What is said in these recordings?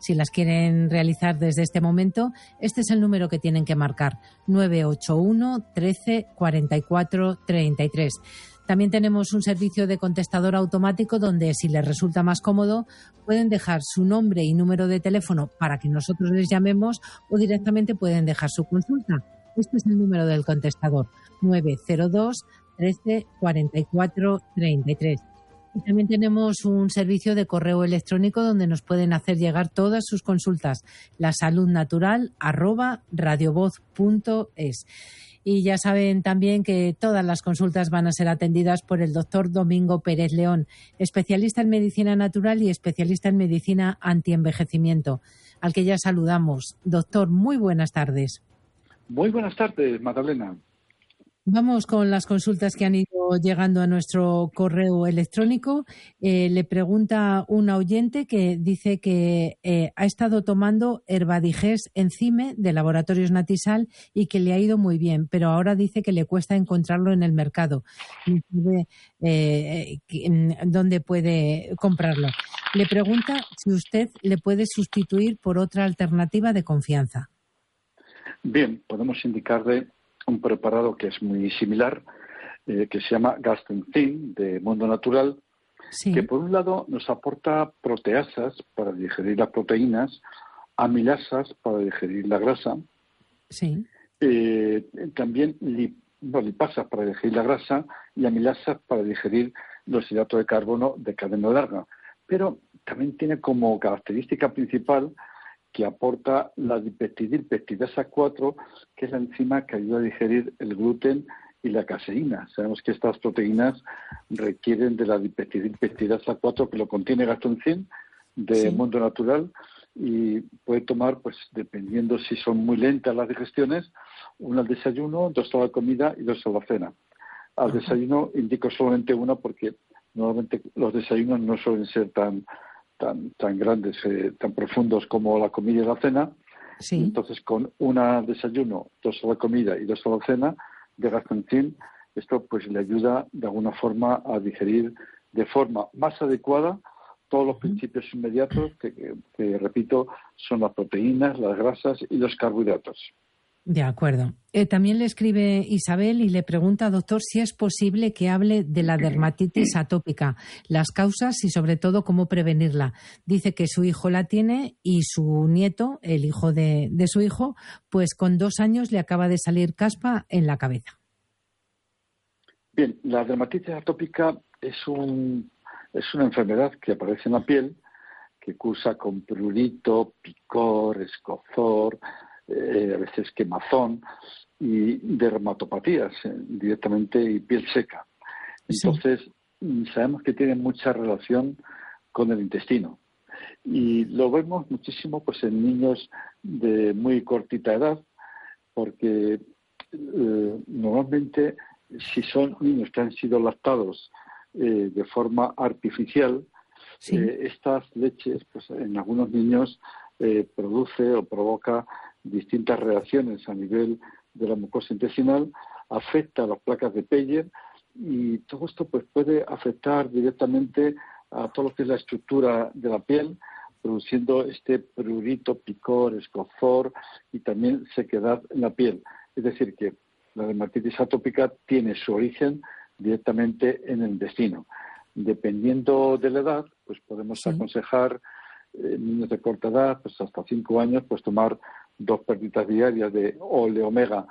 si las quieren realizar desde este momento, este es el número que tienen que marcar, 981 13 44 33. También tenemos un servicio de contestador automático donde, si les resulta más cómodo, pueden dejar su nombre y número de teléfono para que nosotros les llamemos o directamente pueden dejar su consulta. Este es el número del contestador, 902 13 44 33. Y también tenemos un servicio de correo electrónico donde nos pueden hacer llegar todas sus consultas, lasaludnatural@radiovoz.es. Y ya saben también que todas las consultas van a ser atendidas por el doctor Domingo Pérez León, especialista en medicina natural y especialista en medicina antienvejecimiento, al que ya saludamos. Doctor, muy buenas tardes. Muy buenas tardes, Magdalena. Vamos con las consultas que han ido llegando a nuestro correo electrónico. Le pregunta una oyente que dice que ha estado tomando Herbadiges Enzyme de Laboratorios Natisal y que le ha ido muy bien, pero ahora dice que le cuesta encontrarlo en el mercado. No sabe dónde puede comprarlo. Le pregunta si usted le puede sustituir por otra alternativa de confianza. Bien, podemos indicarle un preparado que es muy similar, que se llama Gastenzin, de Mundo Natural, sí, que por un lado nos aporta proteasas para digerir las proteínas, amilasas para digerir la grasa, sí, también lipasas para digerir la grasa y amilasas para digerir los hidratos de carbono de cadena larga. Pero también tiene como característica principal que aporta la dipeptidilpeptidasa 4, que es la enzima que ayuda a digerir el gluten y la caseína. Sabemos que estas proteínas requieren de la dipeptidilpeptidasa 4, que lo contiene Gastenzin, de Mundo Natural, y puede tomar, pues dependiendo si son muy lentas las digestiones, una al desayuno, 2 a la comida y 2 a la cena. Al desayuno indico solamente una porque normalmente los desayunos no suelen ser tan grandes, tan profundos como la comida y la cena. sí. Entonces, con una al desayuno, 2 a la comida y 2 a la cena de Gastenzin, esto pues le ayuda de alguna forma a digerir de forma más adecuada todos los principios inmediatos que repito, son las proteínas, las grasas y los carbohidratos. De acuerdo. También le escribe Isabel y le pregunta, doctor, si es posible que hable de la dermatitis atópica, las causas y sobre todo cómo prevenirla. Dice que su hijo la tiene y su nieto, el hijo de su hijo, pues con 2 años le acaba de salir caspa en la cabeza. Bien, la dermatitis atópica es una enfermedad que aparece en la piel, que cursa con prurito, picor, escozor, a veces quemazón y dermatopatías directamente y piel seca. Entonces, sabemos que tiene mucha relación con el intestino y lo vemos muchísimo pues en niños de muy cortita edad, porque normalmente si son niños que han sido lactados de forma artificial, estas leches pues en algunos niños produce o provoca distintas reacciones a nivel de la mucosa intestinal, afecta a las placas de Peyer y todo esto pues puede afectar directamente a todo lo que es la estructura de la piel, produciendo este prurito, picor, escozor y también sequedad en la piel. Es decir, que la dermatitis atópica tiene su origen directamente en el intestino. Dependiendo de la edad, pues podemos aconsejar niños de corta edad, pues hasta 5 años, pues tomar 2 pérdidas diarias de oleomega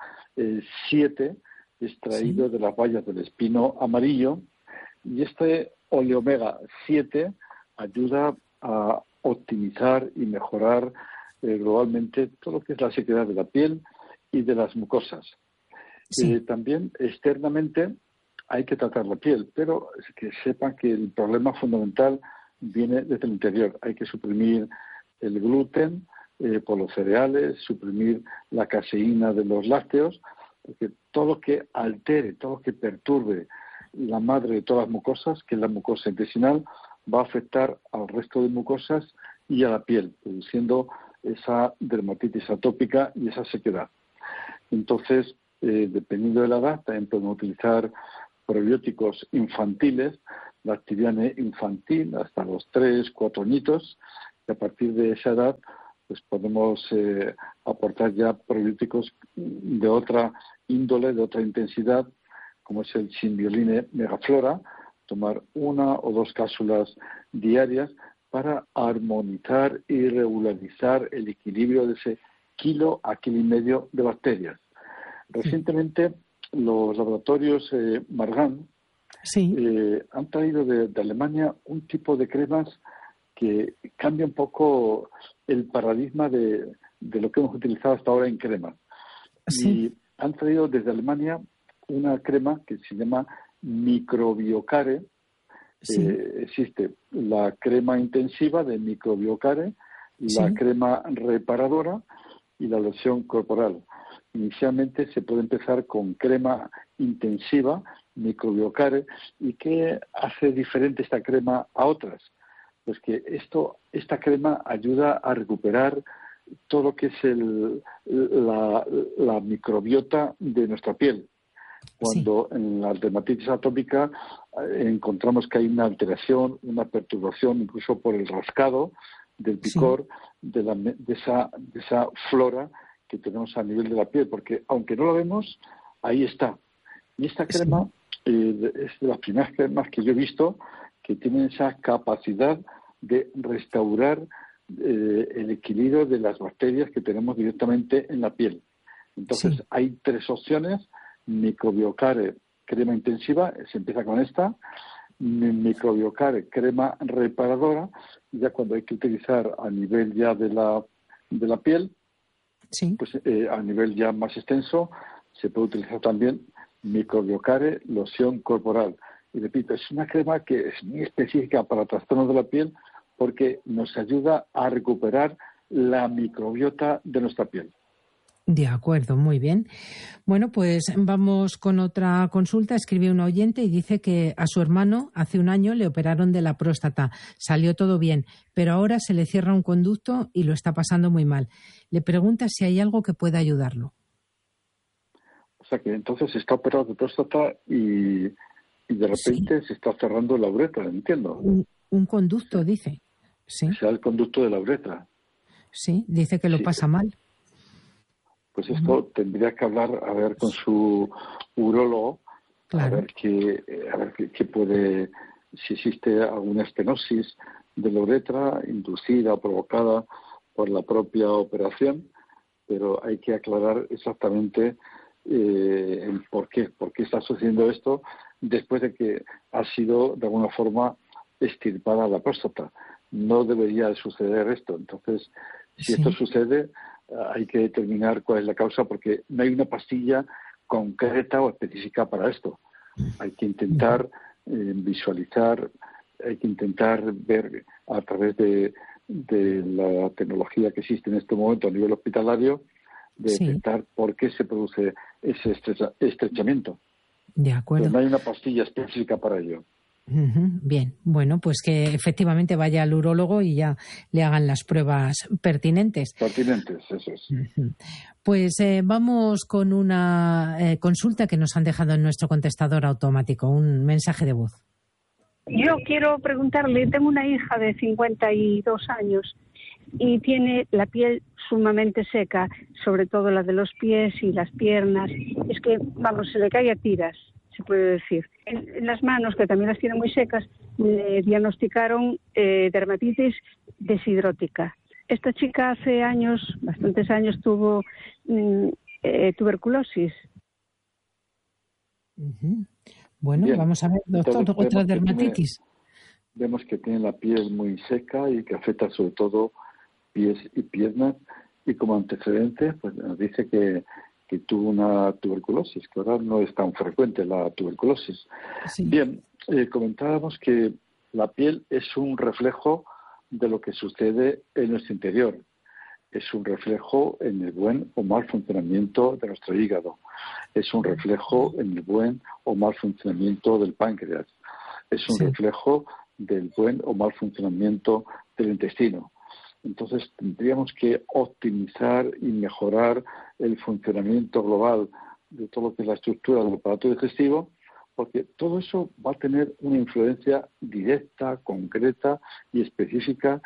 7 extraído de las bayas del espino amarillo, y este oleomega 7 ayuda a optimizar y mejorar globalmente todo lo que es la sequedad de la piel y de las mucosas. También externamente hay que tratar la piel, pero que sepan que el problema fundamental viene desde el interior. Hay que suprimir el gluten por los cereales, suprimir la caseína de los lácteos, porque todo lo que altere, todo lo que perturbe la madre de todas las mucosas, que es la mucosa intestinal, va a afectar al resto de mucosas y a la piel, produciendo esa dermatitis atópica y esa sequedad. Entonces, dependiendo de la edad, también podemos utilizar probióticos infantiles, la activiane infantil hasta los 3, 4 añitos, y a partir de esa edad pues podemos aportar ya probióticos de otra índole, de otra intensidad, como es el Symbioline Megaflora, tomar 1 o 2 cápsulas diarias para armonizar y regularizar el equilibrio de ese kilo a kilo y medio de bacterias. Recientemente los laboratorios Margan han traído de Alemania un tipo de cremas que cambia un poco el paradigma de lo que hemos utilizado hasta ahora en crema. Y han traído desde Alemania una crema que se llama Microbiocare. Existe la crema intensiva de Microbiocare, la crema reparadora y la loción corporal. Inicialmente se puede empezar con crema intensiva, Microbiocare. ¿Y qué hace diferente esta crema a otras? Pues que esta crema ayuda a recuperar todo lo que es la microbiota de nuestra piel. Cuando en la dermatitis atópica encontramos que hay una alteración, una perturbación, incluso por el rascado del picor de esa flora que tenemos a nivel de la piel, porque aunque no la vemos, ahí está. Y esta crema es de las primeras cremas que yo he visto que tienen esa capacidad de restaurar el equilibrio de las bacterias que tenemos directamente en la piel. Entonces, hay 3 opciones: Microbiocare, crema intensiva, se empieza con esta; Microbiocare, crema reparadora, ya cuando hay que utilizar a nivel ya de la piel, pues a nivel ya más extenso, se puede utilizar también Microbiocare, loción corporal. Y repito, es una crema que es muy específica para trastornos de la piel porque nos ayuda a recuperar la microbiota de nuestra piel. De acuerdo, muy bien. Bueno, pues vamos con otra consulta. Escribe un oyente y dice que a su hermano hace un año le operaron de la próstata. Salió todo bien, pero ahora se le cierra un conducto y lo está pasando muy mal. Le pregunta si hay algo que pueda ayudarlo. O sea que entonces está operado de próstata y de repente se está cerrando la uretra, entiendo. Un conducto, dice. O sea, el conducto de la uretra. Sí, dice que lo pasa mal. Pues esto tendría que hablar, a ver, con su urólogo, a ver qué puede, si existe alguna estenosis de la uretra inducida o provocada por la propia operación, pero hay que aclarar exactamente el por qué está sucediendo esto después de que ha sido de alguna forma extirpada la próstata. No debería suceder esto. Entonces, si esto sucede, hay que determinar cuál es la causa, porque no hay una pastilla concreta o específica para esto. Hay que intentar visualizar, hay que intentar ver a través de la tecnología que existe en este momento a nivel hospitalario, de detectar por qué se produce ese estrechamiento. De acuerdo. Pero no hay una pastilla específica para ello. Bien, bueno, pues que efectivamente vaya al urólogo y ya le hagan las pruebas pertinentes. Pertinentes, eso es. Pues vamos con una consulta que nos han dejado en nuestro contestador automático, un mensaje de voz. Yo quiero preguntarle, tengo una hija de 52 años y tiene la piel sumamente seca, sobre todo la de los pies y las piernas. Es que, vamos, se le cae a tiras, se puede decir. En las manos, que también las tiene muy secas, le diagnosticaron dermatitis deshidrótica. Esta chica hace años, bastantes años, tuvo tuberculosis. Bueno, bien. Vamos a ver, doctor, otra dermatitis. Vemos que tiene la piel muy seca y que afecta sobre todo pies y piernas, y como antecedente pues nos dice que tuvo una tuberculosis, que ahora no es tan frecuente la tuberculosis. Sí. Bien, comentábamos que la piel es un reflejo de lo que sucede en nuestro interior. Es un reflejo en el buen o mal funcionamiento de nuestro hígado. Es un reflejo en el buen o mal funcionamiento del páncreas. Es un reflejo del buen o mal funcionamiento del intestino. Entonces tendríamos que optimizar y mejorar el funcionamiento global de todo lo que es la estructura del aparato digestivo, porque todo eso va a tener una influencia directa, concreta y específica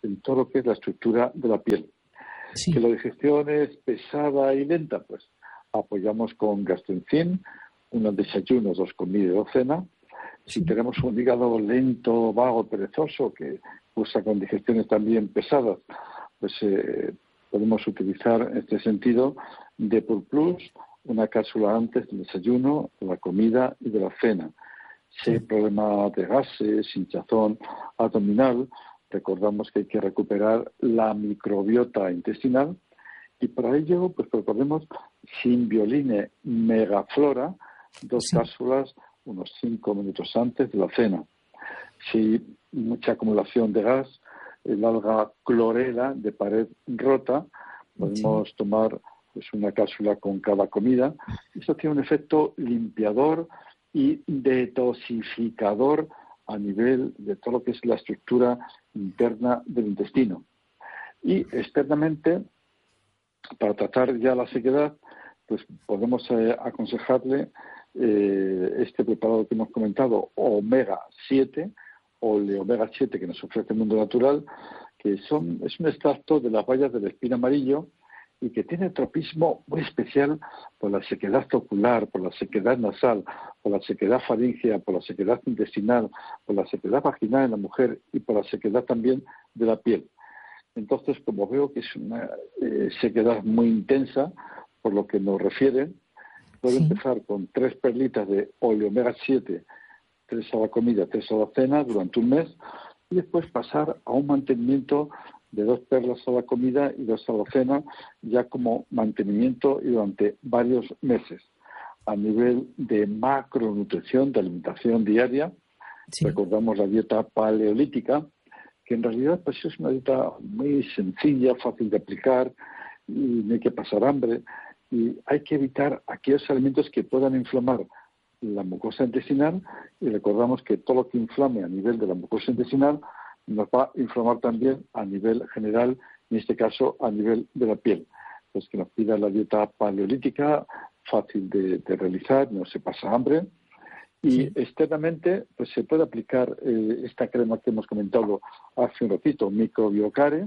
en todo lo que es la estructura de la piel. Sí. Que la digestión es pesada y lenta, pues apoyamos con Gastrenzin, unos desayunos, 2 comidas y 2 cenas. Si tenemos un hígado lento, vago, perezoso, que usa con digestiones también pesadas, pues podemos utilizar en este sentido Depur Plus, una cápsula antes del desayuno, de la comida y de la cena. Si hay problemas de gases, hinchazón abdominal, recordamos que hay que recuperar la microbiota intestinal y para ello pues proponemos Simbioline Megaflora, 2 cápsulas unos 5 minutos antes de la cena. Si hay mucha acumulación de gas, el alga clorela de pared rota, podemos tomar pues una cápsula con cada comida. Esto tiene un efecto limpiador y detoxificador a nivel de todo lo que es la estructura interna del intestino. Y externamente, para tratar ya la sequedad, pues podemos aconsejarle este preparado que hemos comentado, Omega 7, o el Omega 7 que nos ofrece el Mundo Natural, que es un extracto de las bayas del espino amarillo y que tiene tropismo muy especial por la sequedad ocular, por la sequedad nasal, por la sequedad faríngea, por la sequedad intestinal, por la sequedad vaginal en la mujer y por la sequedad también de la piel. Entonces, como veo que es una sequedad muy intensa, por lo que nos refiere, puedo empezar con 3 perlitas de Oleomega 7, 3 a la comida, 3 a la cena durante un mes, y después pasar a un mantenimiento de 2 perlas a la comida y 2 a la cena, ya como mantenimiento y durante varios meses. A nivel de macronutrición, de alimentación diaria, recordamos la dieta paleolítica, que en realidad pues es una dieta muy sencilla, fácil de aplicar, y no hay que pasar hambre, y hay que evitar aquellos alimentos que puedan inflamar la mucosa intestinal, y recordamos que todo lo que inflame a nivel de la mucosa intestinal nos va a inflamar también a nivel general, en este caso a nivel de la piel. Pues que nos pida la dieta paleolítica, fácil de realizar, no se pasa hambre. Y externamente pues se puede aplicar esta crema que hemos comentado hace un ratito, Microbiocare.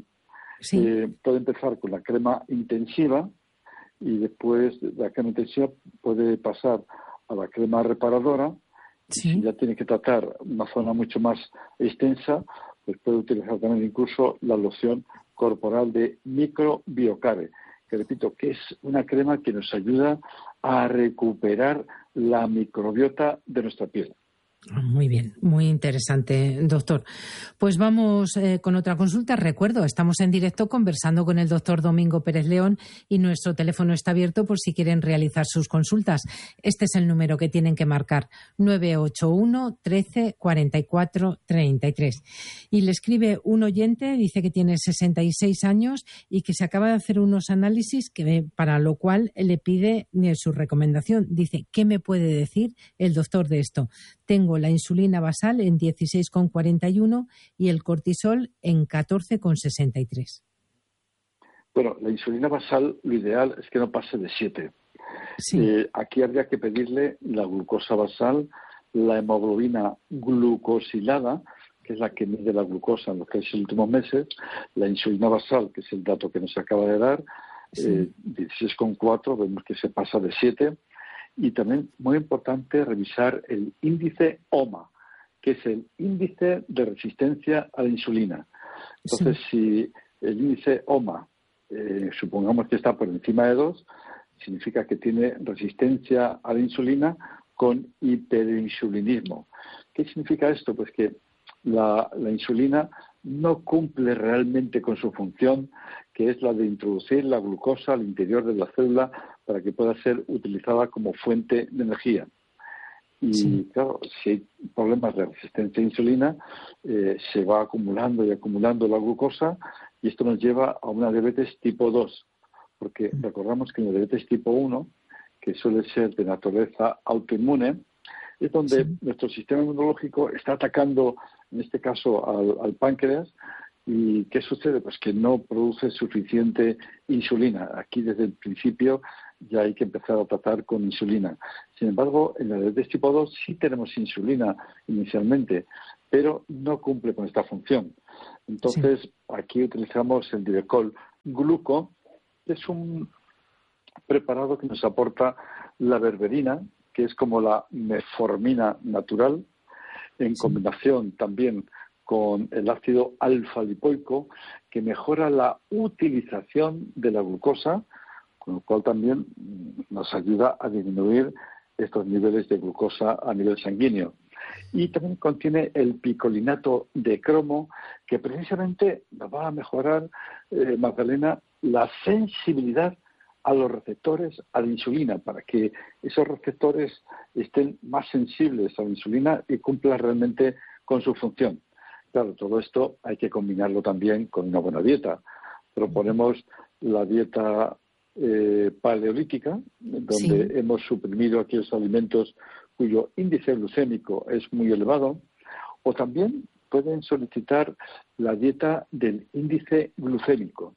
Puede empezar con la crema intensiva y después de la crema intensiva puede pasar a la crema reparadora. Si ya tiene que tratar una zona mucho más extensa, pues puede utilizar también incluso la loción corporal de Microbiocare, que repito, que es una crema que nos ayuda a recuperar la microbiota de nuestra piel. Muy bien, muy interesante, doctor. Pues vamos con otra consulta. Recuerdo, estamos en directo conversando con el doctor Domingo Pérez León y nuestro teléfono está abierto por si quieren realizar sus consultas. Este es el número que tienen que marcar, 981 13 44 33. Y le escribe un oyente, dice que tiene 66 años y que se acaba de hacer unos análisis para lo cual le pide su recomendación. Dice, ¿qué me puede decir el doctor de esto? Tengo la insulina basal en 16,41 y el cortisol en 14,63. Bueno, la insulina basal, lo ideal es que no pase de 7. Aquí habría que pedirle la glucosa basal, la hemoglobina glucosilada, que es la que mide la glucosa en los 3 últimos meses, la insulina basal, que es el dato que nos acaba de dar, 16,4, vemos que se pasa de 7. Y también muy importante revisar el índice OMA, que es el índice de resistencia a la insulina. Entonces, si el índice OMA, supongamos que está por encima de 2, significa que tiene resistencia a la insulina con hiperinsulinismo. ¿Qué significa esto? Pues que la insulina no cumple realmente con su función, que es la de introducir la glucosa al interior de la célula para que pueda ser utilizada como fuente de energía. Y claro, si hay problemas de resistencia a insulina, se va acumulando y acumulando la glucosa y esto nos lleva a una diabetes tipo 2, porque recordamos que en la diabetes tipo 1, que suele ser de naturaleza autoinmune, es donde nuestro sistema inmunológico está atacando, en este caso, al páncreas. ¿Y qué sucede? Pues que no produce suficiente insulina. Aquí desde el principio ya hay que empezar a tratar con insulina. Sin embargo, en la diabetes tipo 2 sí tenemos insulina inicialmente, pero no cumple con esta función. Entonces, aquí utilizamos el Divecol Gluco, que es un preparado que nos aporta la berberina, que es como la metformina natural, en combinación también con el ácido alfa-lipoico, que mejora la utilización de la glucosa, con lo cual también nos ayuda a disminuir estos niveles de glucosa a nivel sanguíneo. Y también contiene el picolinato de cromo, que precisamente nos va a mejorar, Magdalena, la sensibilidad a los receptores a la insulina, para que esos receptores estén más sensibles a la insulina y cumplan realmente con su función. Claro, todo esto hay que combinarlo también con una buena dieta. Proponemos la dieta paleolítica, donde hemos suprimido aquellos alimentos cuyo índice glucémico es muy elevado, o también pueden solicitar la dieta del índice glucémico.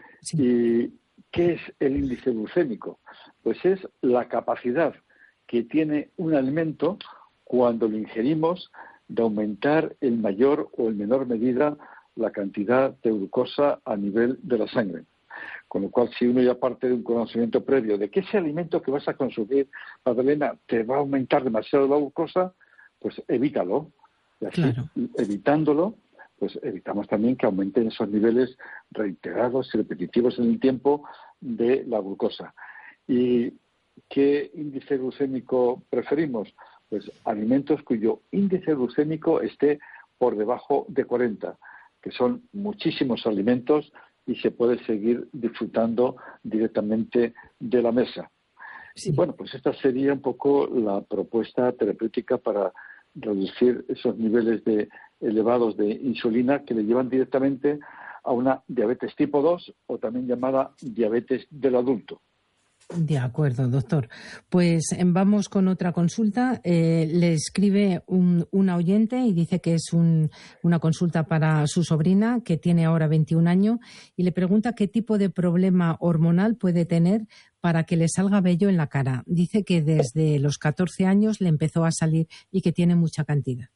¿Y qué es el índice glucémico? Pues es la capacidad que tiene un alimento cuando lo ingerimos de aumentar en mayor o en menor medida la cantidad de glucosa a nivel de la sangre. Con lo cual, si uno ya parte de un conocimiento previo de que ese alimento que vas a consumir, Magdalena, te va a aumentar demasiado la glucosa, pues evítalo. Y así, evitándolo, pues evitamos también que aumenten esos niveles reiterados y repetitivos en el tiempo de la glucosa. ¿Y qué índice glucémico preferimos? Pues alimentos cuyo índice glucémico esté por debajo de 40, que son muchísimos alimentos y se puede seguir disfrutando directamente de la mesa. Y bueno, pues esta sería un poco la propuesta terapéutica para reducir esos niveles elevados de insulina que le llevan directamente a una diabetes tipo 2 o también llamada diabetes del adulto. De acuerdo, doctor. Pues vamos con otra consulta. Le escribe una oyente y dice que es una consulta para su sobrina, que tiene ahora 21 años, y le pregunta qué tipo de problema hormonal puede tener para que le salga vello en la cara. Dice que desde los 14 años le empezó a salir y que tiene mucha cantidad.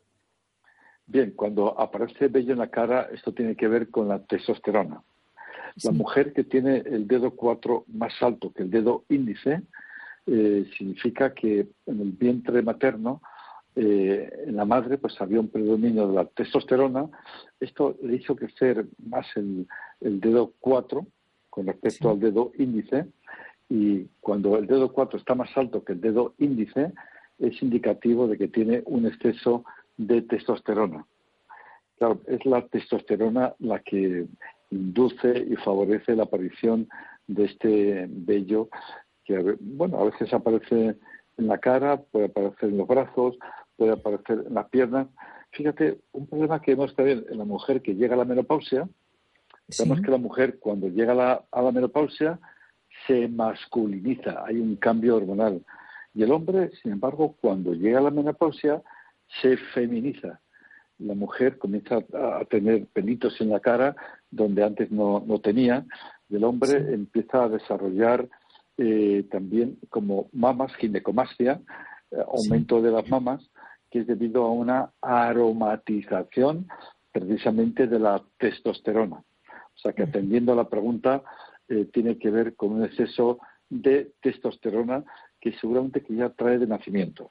Bien, cuando aparece vello en la cara, esto tiene que ver con la testosterona. La mujer que tiene el dedo 4 más alto que el dedo índice significa que en el vientre materno, en la madre, pues había un predominio de la testosterona. Esto le hizo crecer más el dedo 4 con respecto al dedo índice, y cuando el dedo 4 está más alto que el dedo índice, es indicativo de que tiene un exceso de testosterona. Claro, es la testosterona la que induce y favorece la aparición de este vello que, bueno, a veces aparece en la cara, puede aparecer en los brazos, puede aparecer en las piernas. Fíjate, un problema que vemos también en la mujer que llega a la menopausia. Sabemos que la mujer, cuando llega a la menopausia, se masculiniza, hay un cambio hormonal. Y el hombre, sin embargo, cuando llega a la menopausia, se feminiza. La mujer comienza a tener pelitos en la cara donde antes no tenía, y el hombre empieza a desarrollar también como mamas, ginecomastia, aumento de las mamas, que es debido a una aromatización precisamente de la testosterona. O sea que, atendiendo a la pregunta, tiene que ver con un exceso de testosterona que seguramente que ya trae de nacimiento.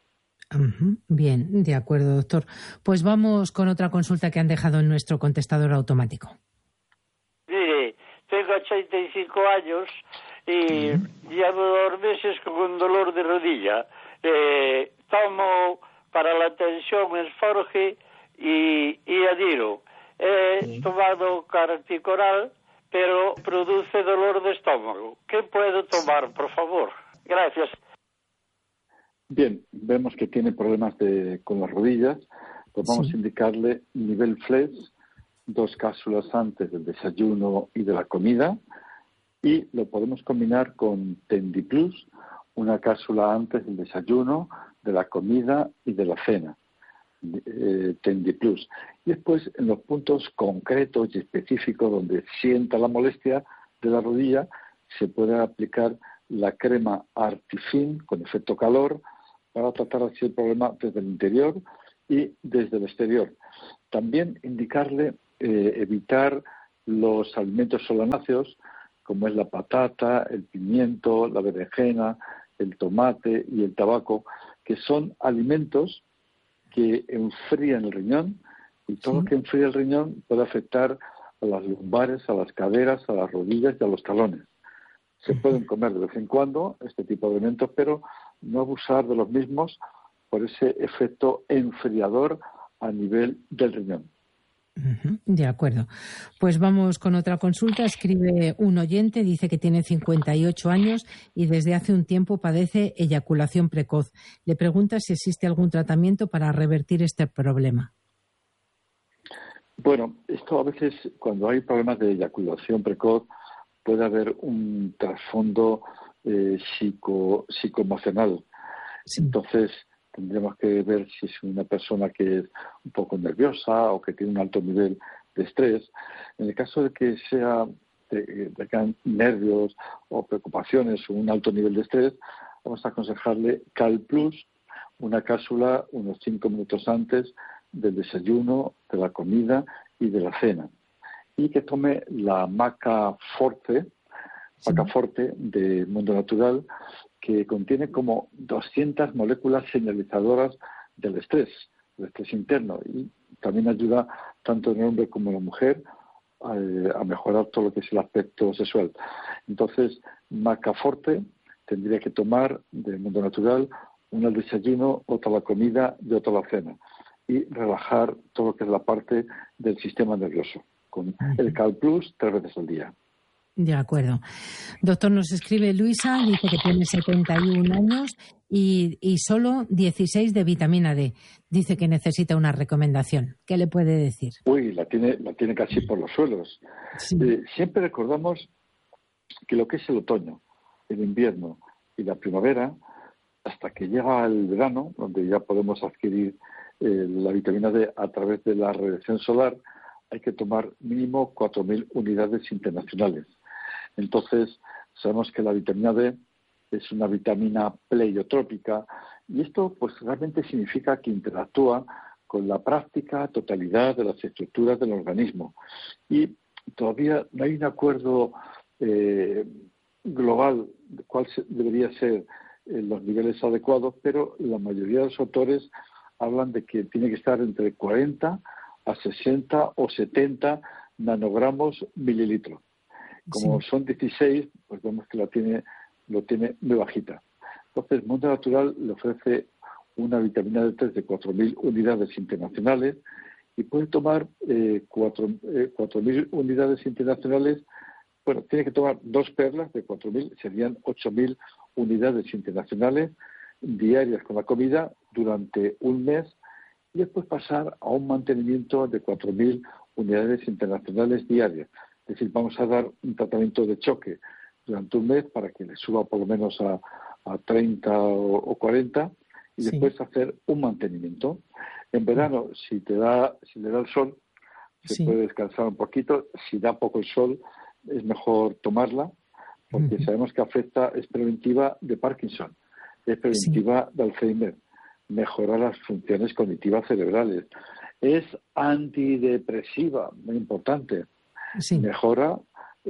Bien, de acuerdo, doctor. Pues vamos con otra consulta que han dejado en nuestro contestador automático. Mire, tengo 85 años y llevo 2 meses con un dolor de rodilla. Tomo para la tensión Esforge y Adiro. He tomado Carticoral, pero produce dolor de estómago. ¿Qué puedo tomar, por favor? Gracias. Bien, vemos que tiene problemas con las rodillas, pues vamos a indicarle nivel Flex, 2 cápsulas antes del desayuno y de la comida, y lo podemos combinar con Tendiplus, 1 cápsula antes del desayuno, de la comida y de la cena. Tendiplus. Y después, en los puntos concretos y específicos donde sienta la molestia de la rodilla, se puede aplicar la crema Artifin con efecto calor, para tratar así el problema desde el interior y desde el exterior. También indicarle evitar los alimentos solanáceos, como es la patata, el pimiento, la berenjena, el tomate y el tabaco, que son alimentos que enfrían el riñón, y todo lo que enfría el riñón puede afectar a las lumbares, a las caderas, a las rodillas y a los talones. Se pueden comer de vez en cuando este tipo de alimentos, pero no abusar de los mismos por ese efecto enfriador a nivel del riñón. De acuerdo. Pues vamos con otra consulta. Escribe un oyente, dice que tiene 58 años y desde hace un tiempo padece eyaculación precoz. Le pregunta si existe algún tratamiento para revertir este problema. Bueno, esto a veces, cuando hay problemas de eyaculación precoz, puede haber un trasfondo psicoemocional. Sí. Entonces, tendremos que ver si es una persona que es un poco nerviosa o que tiene un alto nivel de estrés. En el caso de que sea tengan nervios o preocupaciones o un alto nivel de estrés, vamos a aconsejarle Cal Plus, una cápsula unos 5 minutos antes del desayuno, de la comida y de la cena. Y que tome la Maca Forte de Mundo Natural, que contiene como 200 moléculas señalizadoras del estrés interno, y también ayuda tanto en el hombre como en la mujer a mejorar todo lo que es el aspecto sexual. Entonces, Macaforte tendría que tomar de Mundo Natural una al desayuno, otra a la comida y otra a la cena, y relajar todo lo que es la parte del sistema nervioso, con el Cal Plus 3 veces al día. De acuerdo. Doctor, nos escribe Luisa, dice que tiene 71 años y solo 16 de vitamina D. Dice que necesita una recomendación. ¿Qué le puede decir? Uy, la tiene casi por los suelos. Sí. Siempre recordamos que lo que es el otoño, el invierno y la primavera, hasta que llega el verano, donde ya podemos adquirir la vitamina D a través de la radiación solar, hay que tomar mínimo 4.000 unidades internacionales. Entonces, sabemos que la vitamina D es una vitamina pleiotrópica, y esto pues realmente significa que interactúa con la práctica totalidad de las estructuras del organismo. Y todavía no hay un acuerdo global de cuál debería ser los niveles adecuados, pero la mayoría de los autores hablan de que tiene que estar entre 40 a 60 o 70 nanogramos mililitro. Como son 16, pues vemos que lo tiene muy bajita. Entonces, Mundo Natural le ofrece una vitamina D3 de 4.000 unidades internacionales, y puede tomar 4.000 unidades internacionales. Bueno, tiene que tomar 2 perlas de 4.000, serían 8.000 unidades internacionales diarias con la comida durante un mes, y después pasar a un mantenimiento de 4.000 unidades internacionales diarias. Es decir, vamos a dar un tratamiento de choque durante un mes para que le suba por lo menos a 30 o 40, y después hacer un mantenimiento. En verano, si le da el sol, se puede descansar un poquito. Si da poco el sol, es mejor tomarla, porque sabemos que es preventiva de Parkinson, es preventiva de Alzheimer, mejora las funciones cognitivas cerebrales, es antidepresiva, muy importante, mejora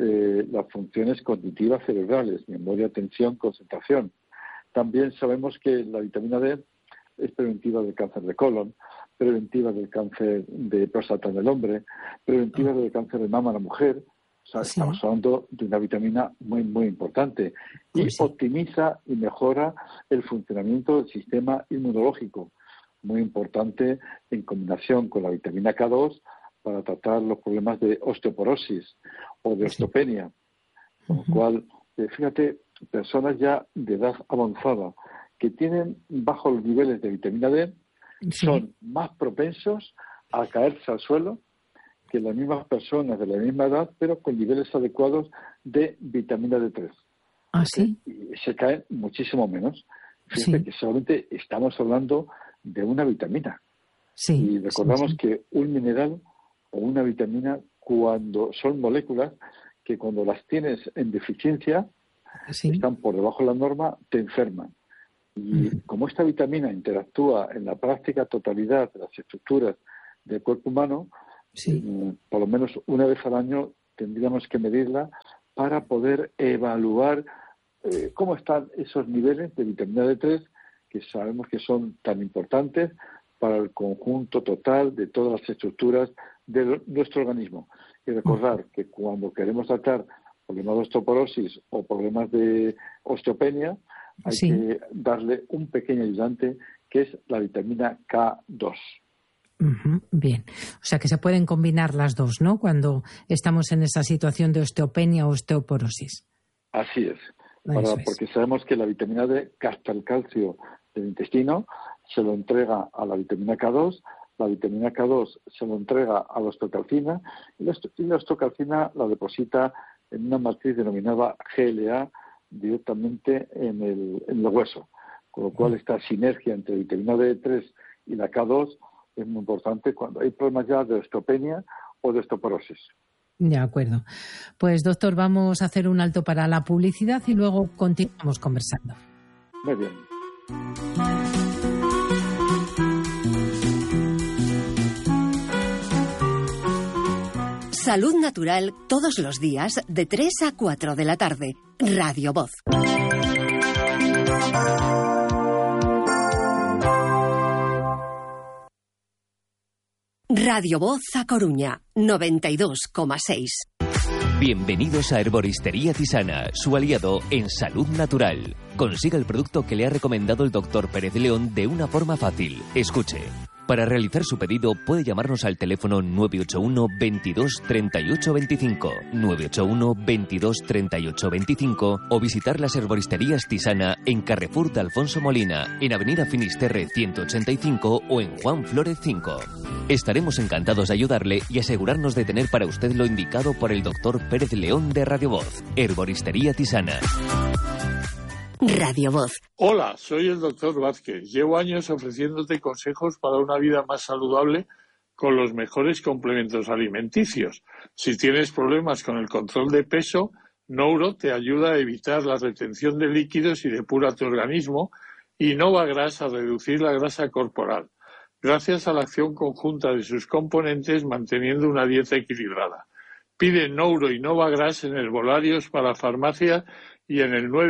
las funciones cognitivas cerebrales, memoria, atención, concentración. También sabemos que la vitamina D es preventiva del cáncer de colon, preventiva del cáncer de próstata en el hombre, preventiva del cáncer de mama en la mujer. O sea, estamos hablando de una vitamina muy, muy importante. Y optimiza y mejora el funcionamiento del sistema inmunológico, muy importante en combinación con la vitamina K2 para tratar los problemas de osteoporosis o de osteopenia. Con lo cual, fíjate, personas ya de edad avanzada que tienen bajos niveles de vitamina D son más propensos a caerse al suelo que las mismas personas de la misma edad, pero con niveles adecuados de vitamina D3. ¿Ah, sí? Y se caen muchísimo menos. Fíjate que solamente estamos hablando de una vitamina. Y recordamos que un mineral o una vitamina, cuando son moléculas que cuando las tienes en deficiencia, están por debajo de la norma, te enferman. Y como esta vitamina interactúa en la práctica totalidad de las estructuras del cuerpo humano, Sí. Por lo menos una vez al año tendríamos que medirla para poder evaluar cómo están esos niveles de vitamina D3, que sabemos que son tan importantes para el conjunto total de todas las estructuras de nuestro organismo. Y recordar que cuando queremos tratar problemas de osteoporosis o problemas de osteopenia, hay que darle un pequeño ayudante, que es la vitamina K2. Bien, o sea que se pueden combinar las dos, ¿no?, cuando estamos en esa situación de osteopenia o osteoporosis. Así es, porque sabemos que la vitamina D capta el calcio del intestino, se lo entrega a la vitamina K2, la vitamina K2 se lo entrega a la osteocalcina y la osteocalcina la deposita en una matriz denominada GLA directamente en el hueso, con lo cual esta sinergia entre vitamina D3 y la K2 es muy importante cuando hay problemas ya de osteopenia o de osteoporosis. De acuerdo. Pues, doctor, vamos a hacer un alto para la publicidad y luego continuamos conversando. Muy bien. Salud Natural todos los días de 3 a 4 de la tarde. Radio Voz. Radio Voz a Coruña, 92,6. Bienvenidos a Herboristería Tisana, su aliado en salud natural. Consiga el producto que le ha recomendado el doctor Pérez León de una forma fácil. Escuche. Para realizar su pedido puede llamarnos al teléfono 981 22 38 25, 981 22 38 25 o visitar las herboristerías Tisana en Carrefour de Alfonso Molina, en Avenida Finisterre 185 o en Juan Flórez 5. Estaremos encantados de ayudarle y asegurarnos de tener para usted lo indicado por el doctor Pérez León de Radio Voz. Herboristería Tisana. Radio Voz. Hola, soy el doctor Vázquez. Llevo años ofreciéndote consejos para una vida más saludable con los mejores complementos alimenticios. Si tienes problemas con el control de peso, Nouro te ayuda a evitar la retención de líquidos y depura tu organismo, y Novagras a reducir la grasa corporal, gracias a la acción conjunta de sus componentes manteniendo una dieta equilibrada. Pide Nouro y Novagras en herbolarios para farmacia y en el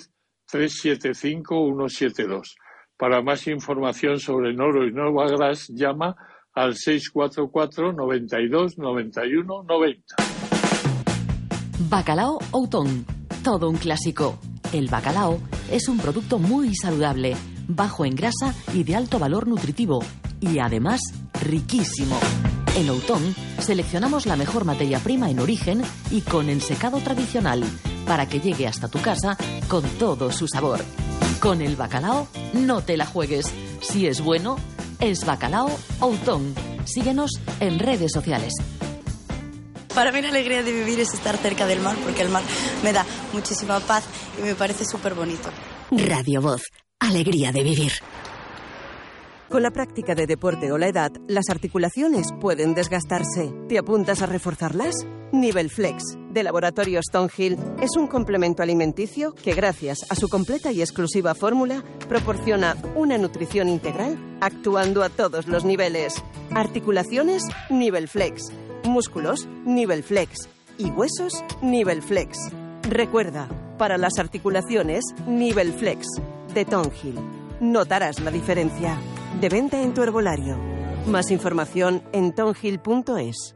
910-375-172. Para más información sobre Nouro y Novagras, llama al 644 92 91 90. Bacalao Outón, todo un clásico. El bacalao es un producto muy saludable, bajo en grasa y de alto valor nutritivo, y además riquísimo. En Outón seleccionamos la mejor materia prima en origen y con ensecado tradicional, para que llegue hasta tu casa con todo su sabor. Con el bacalao no te la juegues. Si es bueno, es Bacalao Outón. Síguenos en redes sociales. Para mí la alegría de vivir es estar cerca del mar, porque el mar me da muchísima paz y me parece súper bonito. Radio Voz, alegría de vivir. Con la práctica de deporte o la edad, las articulaciones pueden desgastarse. ¿Te apuntas a reforzarlas? Nivel Flex, de Laboratorios Tonhill, es un complemento alimenticio que, gracias a su completa y exclusiva fórmula, proporciona una nutrición integral actuando a todos los niveles. Articulaciones, Nivel Flex. Músculos, Nivel Flex. Y huesos, Nivel Flex. Recuerda, para las articulaciones, Nivel Flex, de Tonhill. Notarás la diferencia. De venta en tu herbolario. Más información en tonhill.es.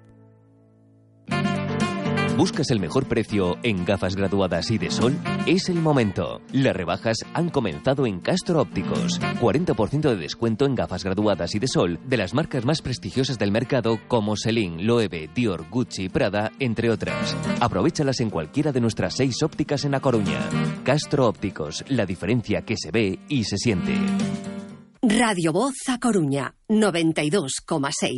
¿Buscas el mejor precio en gafas graduadas y de sol? Es el momento. Las rebajas han comenzado en Castro Ópticos. 40% de descuento en gafas graduadas y de sol de las marcas más prestigiosas del mercado como Celine, Loewe, Dior, Gucci, Prada, entre otras. Aprovéchalas en cualquiera de nuestras 6 ópticas en A Coruña. Castro Ópticos, la diferencia que se ve y se siente. Radio Voz a Coruña, 92,6.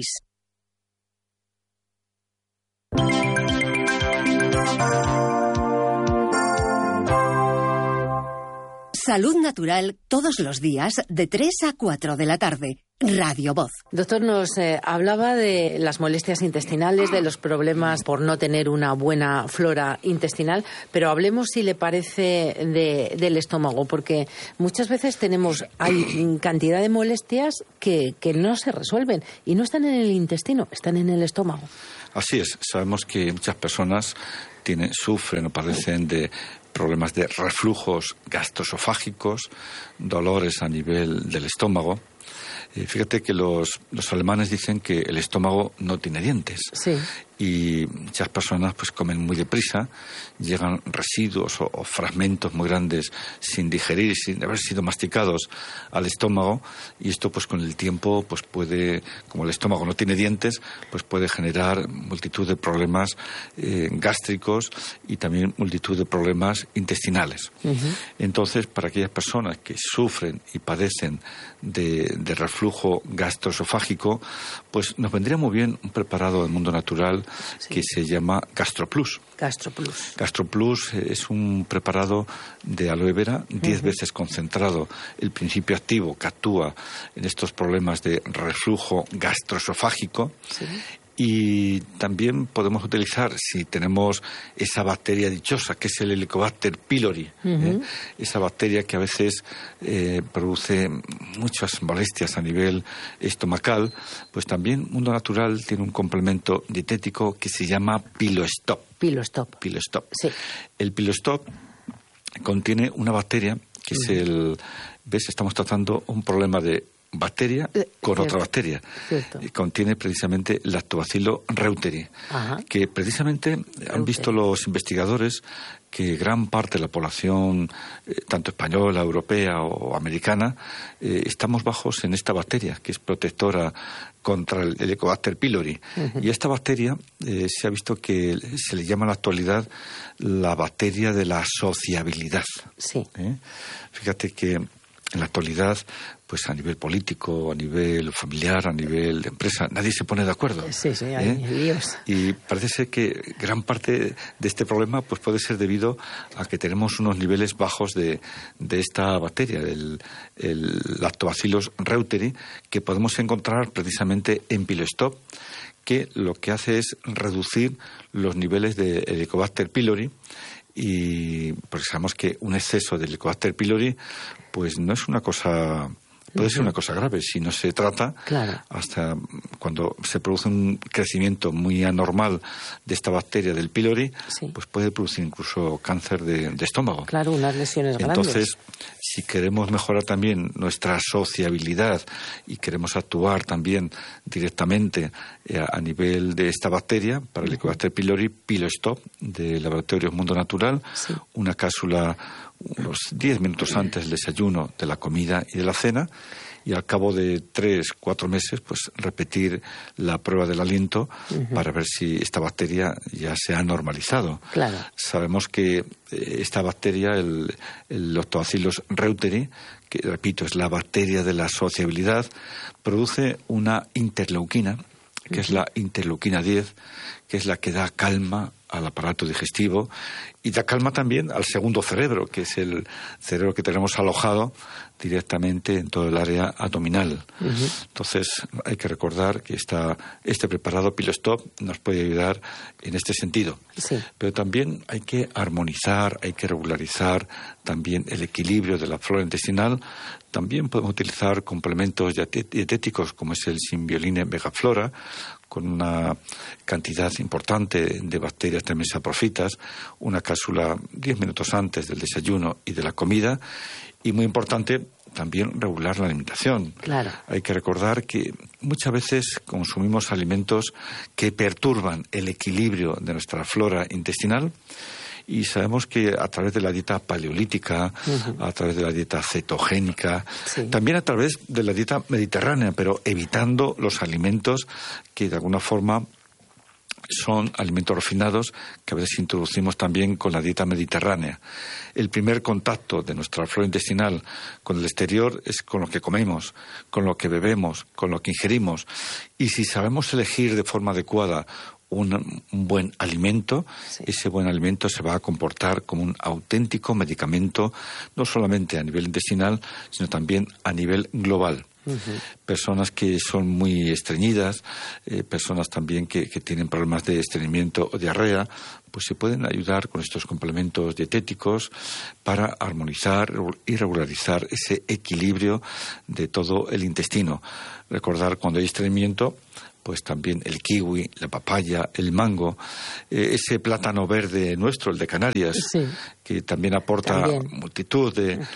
Salud Natural todos los días de 3 a 4 de la tarde. Radio Voz. Doctor, nos hablaba de las molestias intestinales, de los problemas por no tener una buena flora intestinal, pero hablemos, si le parece, del estómago, porque muchas veces hay cantidad de molestias que no se resuelven y no están en el intestino, están en el estómago. Así es, sabemos que muchas personas sufren o padecen de problemas de reflujos gastroesofágicos, dolores a nivel del estómago. Fíjate que los alemanes dicen que el estómago no tiene dientes. Sí. Y muchas personas pues comen muy deprisa, llegan residuos o fragmentos muy grandes sin digerir, sin haber sido masticados al estómago, y esto pues con el tiempo pues puede, como el estómago no tiene dientes, pues puede generar multitud de problemas gástricos y también multitud de problemas intestinales. Uh-huh. Entonces, para aquellas personas que sufren y padecen de reflujo gastroesofágico, pues nos vendría muy bien un preparado del mundo natural que se llama GastroPlus. GastroPlus es un preparado de aloe vera 10 veces concentrado. El principio activo que actúa en estos problemas de reflujo gastroesofágico. Sí. Y también podemos utilizar, si tenemos esa bacteria dichosa, que es el Helicobacter pylori, esa bacteria que a veces produce muchas molestias a nivel estomacal, pues también Mundo Natural tiene un complemento dietético que se llama Pilostop. Sí. El Pilostop contiene una bacteria que es estamos tratando un problema de bacteria con otra bacteria. Contiene precisamente Lactobacillus reuteri, que precisamente han visto los investigadores que gran parte de la población, tanto española, europea o americana, estamos bajos en esta bacteria, que es protectora contra el Helicobacter pylori. Y esta bacteria se ha visto que se le llama en la actualidad la bacteria de la sociabilidad. Sí. Fíjate que en la actualidad, pues a nivel político, a nivel familiar, a nivel de empresa, nadie se pone de acuerdo. Sí, hay líos. Y parece ser que gran parte de este problema pues puede ser debido a que tenemos unos niveles bajos de esta bacteria, el Lactobacillus reuteri, que podemos encontrar precisamente en Pilostop, que lo que hace es reducir los niveles de Helicobacter pylori. Y porque sabemos que un exceso de Helicobacter pylori pues no es una cosa, puede ser una cosa grave si no se trata. Claro. Hasta cuando se produce un crecimiento muy anormal de esta bacteria del pylori, pues puede producir incluso cáncer de estómago. Claro, unas lesiones grandes. Entonces, si queremos mejorar también nuestra sociabilidad y queremos actuar también directamente a nivel de esta bacteria, para el Helicobacter pylori, Pilostop de Laboratorios Mundo Natural, una cápsula unos 10 minutos antes del desayuno, de la comida y de la cena, y al cabo de 3-4 meses pues repetir la prueba del aliento para ver si esta bacteria ya se ha normalizado. Claro. Sabemos que esta bacteria, el Lactobacillus reuteri, que repito es la bacteria de la sociabilidad, produce una interleuquina, que es la interleuquina 10, que es la que da calma al aparato digestivo y da calma también al segundo cerebro, que es el cerebro que tenemos alojado directamente en todo el área abdominal. Entonces hay que recordar que este preparado Pilostop nos puede ayudar en este sentido. Sí. Pero también hay que armonizar, hay que regularizar también el equilibrio de la flora intestinal. También podemos utilizar complementos dietéticos como es el Symbioline Vegaflora, con una cantidad importante de bacterias termisaprofitas, una cápsula 10 minutos antes del desayuno y de la comida, y muy importante también regular la alimentación. Claro. Hay que recordar que muchas veces consumimos alimentos que perturban el equilibrio de nuestra flora intestinal. Y sabemos que a través de la dieta paleolítica, a través de la dieta cetogénica, también a través de la dieta mediterránea, pero evitando los alimentos que de alguna forma son alimentos refinados que a veces introducimos también con la dieta mediterránea. El primer contacto de nuestra flora intestinal con el exterior es con lo que comemos, con lo que bebemos, con lo que ingerimos. Y si sabemos elegir de forma adecuada un buen alimento, ese buen alimento se va a comportar como un auténtico medicamento, no solamente a nivel intestinal, sino también a nivel global. Personas que son muy estreñidas, personas también que tienen problemas de estreñimiento o diarrea, pues se pueden ayudar con estos complementos dietéticos para armonizar y regularizar ese equilibrio de todo el intestino. Recordar, cuando hay estreñimiento, pues también el kiwi, la papaya, el mango, ese plátano verde nuestro, el de Canarias, que también aporta multitud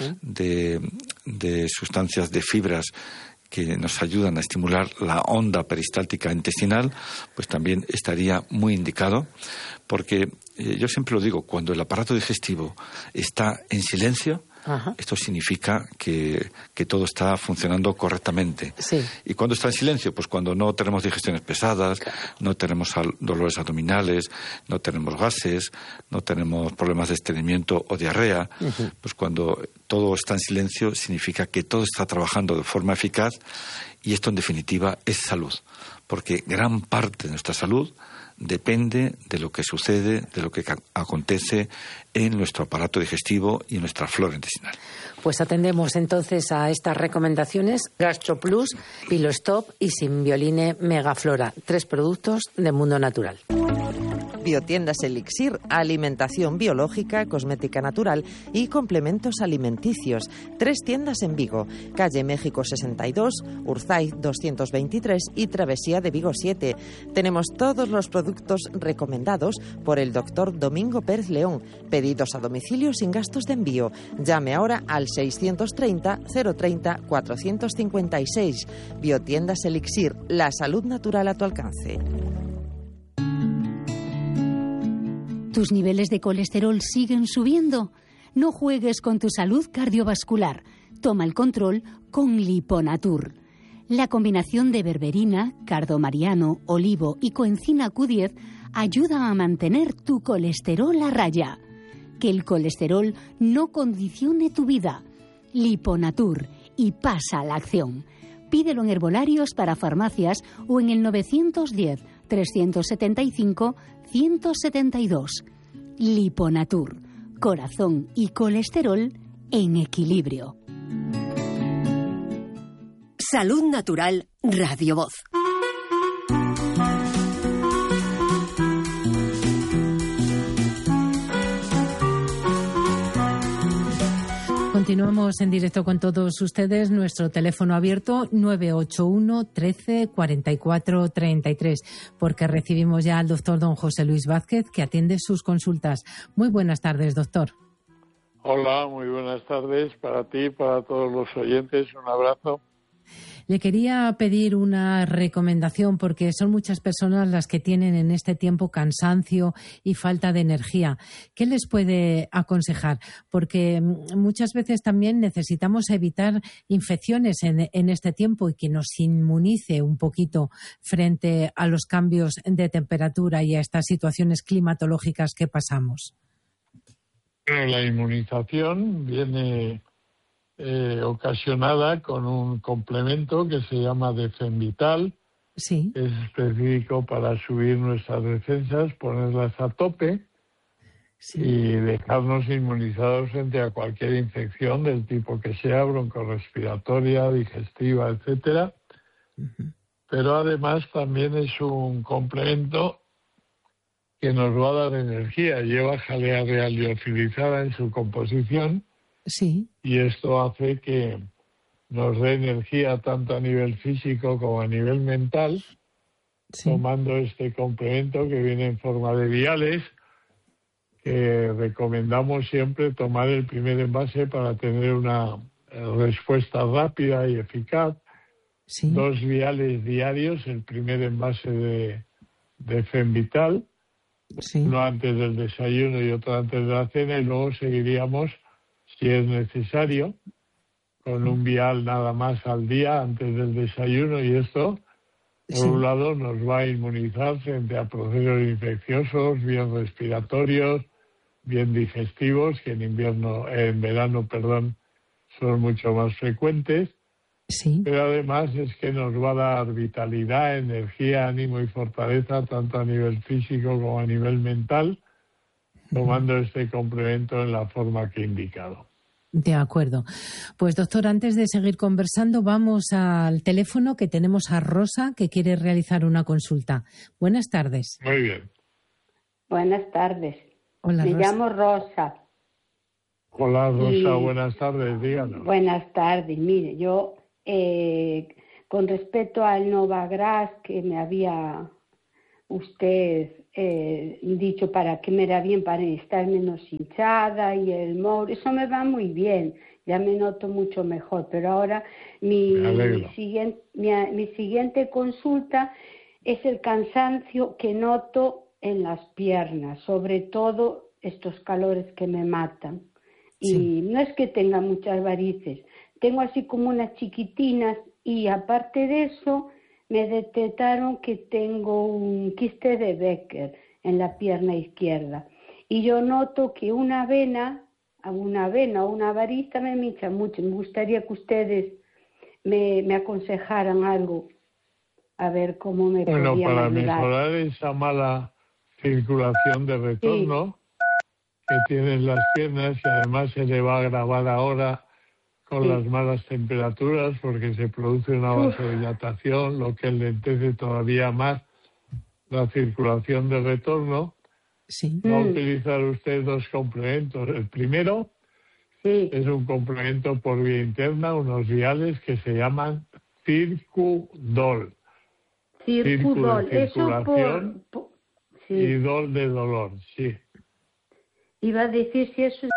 de sustancias, de fibras que nos ayudan a estimular la onda peristáltica intestinal, pues también estaría muy indicado, porque yo siempre lo digo, cuando el aparato digestivo está en silencio, esto significa que todo está funcionando correctamente. ¿Y cuando está en silencio? Pues cuando no tenemos digestiones pesadas, no tenemos dolores abdominales, no tenemos gases, no tenemos problemas de estreñimiento o diarrea. Pues cuando todo está en silencio significa que todo está trabajando de forma eficaz, y esto en definitiva es salud, porque gran parte de nuestra salud depende de lo que sucede, de lo que acontece en nuestro aparato digestivo y en nuestra flora intestinal. Pues atendemos entonces a estas recomendaciones: GastroPlus, Pilostop y Simbioline Megaflora, 3 productos de Mundo Natural. Biotiendas Elixir, alimentación biológica, cosmética natural y complementos alimenticios. 3 tiendas en Vigo: calle México 62, Urzaiz 223 y Travesía de Vigo 7. Tenemos todos los productos recomendados por el doctor Domingo Pérez León. Pedidos a domicilio sin gastos de envío. Llame ahora al 630 030 456. Biotiendas Elixir, la salud natural a tu alcance. ¿Tus niveles de colesterol siguen subiendo? No juegues con tu salud cardiovascular. Toma el control con Liponatur. La combinación de berberina, cardomariano, olivo y coenzima Q10 ayuda a mantener tu colesterol a raya. Que el colesterol no condicione tu vida. Liponatur, y pasa a la acción. Pídelo en herbolarios para farmacias o en el 910 375 172. Liponatur, corazón y colesterol en equilibrio. Salud Natural, Radio Voz. Continuamos en directo con todos ustedes. Nuestro teléfono abierto 981 13 44 33, porque recibimos ya al doctor don José Luis Vázquez, que atiende sus consultas. Muy buenas tardes, doctor. Hola, muy buenas tardes para ti y para todos los oyentes. Un abrazo. Le quería pedir una recomendación, porque son muchas personas las que tienen en este tiempo cansancio y falta de energía. ¿Qué les puede aconsejar? Porque muchas veces también necesitamos evitar infecciones en este tiempo y que nos inmunice un poquito frente a los cambios de temperatura y a estas situaciones climatológicas que pasamos. La inmunización viene ocasionada con un complemento que se llama Defenvital. Sí. Es específico para subir nuestras defensas, ponerlas a tope y dejarnos inmunizados frente a cualquier infección del tipo que sea, broncorrespiratoria, digestiva, etcétera. Pero además también es un complemento que nos va a dar energía. Lleva jalea real liofilizada en su composición. Sí. Y esto hace que nos dé energía tanto a nivel físico como a nivel mental, tomando este complemento que viene en forma de viales, que recomendamos siempre tomar el primer envase para tener una respuesta rápida y eficaz. 2 viales diarios, el primer envase de Femvital, uno antes del desayuno y otro antes de la cena, y luego seguiríamos, si es necesario, con un vial nada más al día antes del desayuno, y esto, por un lado, nos va a inmunizar frente a procesos infecciosos, bien respiratorios, bien digestivos, que en verano, son mucho más frecuentes, Sí. Pero además es que nos va a dar vitalidad, energía, ánimo y fortaleza, tanto a nivel físico como a nivel mental, tomando este complemento en la forma que he indicado. De acuerdo. Pues doctor, antes de seguir conversando, vamos al teléfono, que tenemos a Rosa, que quiere realizar una consulta. Buenas tardes. Muy bien. Buenas tardes. Hola, Me Rosa. llamo Rosa. Hola, Rosa, buenas tardes, díganos. Buenas tardes. Mire, yo, con respecto al Novagras que me había usted dicho para que me era bien, para estar menos hinchada, y el Mour, eso me va muy bien, ya me noto mucho mejor, pero ahora mi siguiente consulta es el cansancio que noto en las piernas, sobre todo estos calores que me matan. Y no es que tenga muchas varices, tengo así como unas chiquitinas, y aparte de eso me detectaron que tengo un quiste de Becker en la pierna izquierda. Y yo noto que una vena o una varita me hincha mucho. Me gustaría que ustedes me aconsejaran algo, a ver cómo me podían ayudar. Bueno, para mejorar esa mala circulación de retorno que tienen las piernas, y además se le va a agravar ahora con las malas temperaturas, porque se produce una vasodilatación, lo que lentece todavía más la circulación de retorno. Va a utilizar usted dos complementos. El primero es un complemento por vía interna, unos viales que se llaman Circudol. Circudol, de circulación y Dol de dolor, sí. Iba a decir si eso